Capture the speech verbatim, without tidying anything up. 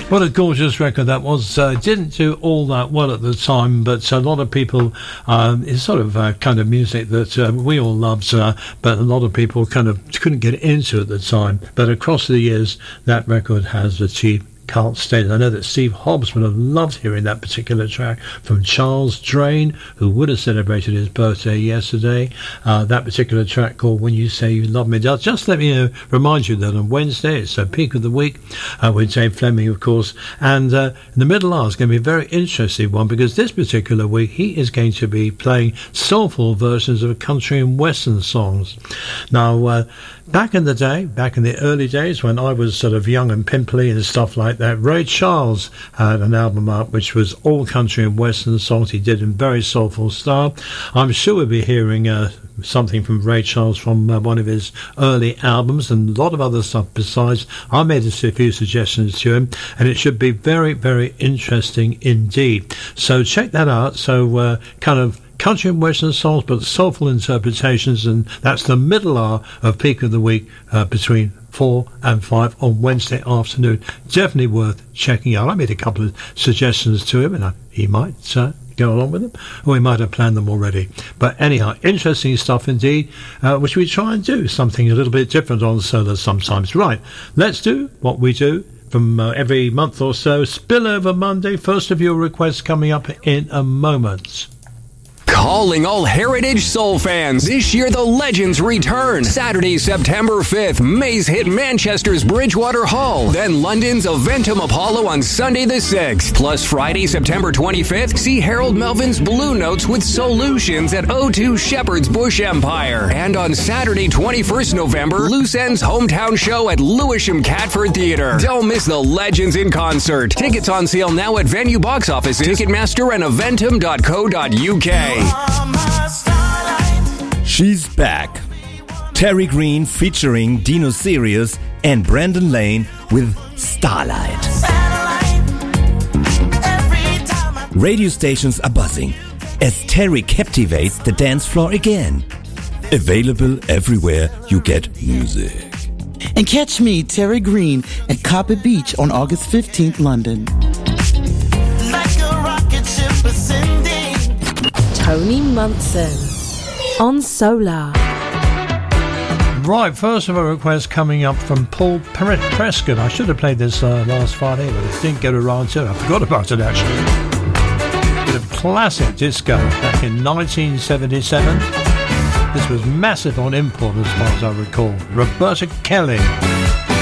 What a gorgeous record that was. Uh, didn't do all that well at the time, but a lot of people, um, it's sort of uh, kind of music that uh, we all loved, uh, but a lot of people kind of couldn't get into at the time. But across the years, that record has achieved cult status. I know that Steve Hobbs would have loved hearing that particular track from Charles Drain, who would have celebrated his birthday yesterday. Uh, that particular track called When You Say You Love Me. Just let me uh, remind you that on Wednesday it's a peak of the week uh, with Dave Fleming, of course, and uh, in the middle hour is going to be a very interesting one, because this particular week he is going to be playing soulful versions of country and western songs. Now, uh, back in the day, back in the early days when I was sort of young and pimply and stuff like that, Ray Charles had an album out which was all country and western songs he did in very soulful style. I'm sure we'll be hearing uh, something from Ray Charles from uh, one of his early albums, and a lot of other stuff besides. I made a few suggestions to him, and it should be very, very interesting indeed. So check that out. So uh, kind of country and western songs, but soulful interpretations, and that's the middle hour of Peak of the Week uh, between four and five on Wednesday afternoon. Definitely worth checking out. I made a couple of suggestions to him, and I, he might uh, go along with them, or we might have planned them already. But anyhow, interesting stuff indeed, uh, which we try and do something a little bit different on Solar sometimes. Right, let's do what we do from uh, every month or so. Spillover Monday, first of your requests coming up in a moment. Calling all Heritage Soul fans. This year, the Legends return. Saturday, September fifth, Maze hit Manchester's Bridgewater Hall. Then London's Eventum Apollo on Sunday the sixth. Plus Friday, September twenty-fifth, see Harold Melvin's Blue Notes with Solutions at O two Shepherd's Bush Empire. And on Saturday, twenty-first November, Loose End's hometown show at Lewisham Catford Theatre. Don't miss the Legends in concert. Tickets on sale now at venue box offices, Ticketmaster, and eventum dot co dot u k. She's back. Terry Green featuring Dino Sirius and Brandon Lane with Starlight. Radio stations are buzzing as Terry captivates the dance floor again. Available everywhere you get music. And catch me, Terry Green, at Copper Beach on August fifteenth, London. Like a rocket ship ascending. Tony Munson on Solar. Right, first of a request coming up from Paul Prescott. I should have played this uh, last Friday, but I didn't get around to it. I forgot about it, actually. Bit of classic disco back in nineteen seventy-seven. This was massive on import, as far as I recall. Roberta Kelly.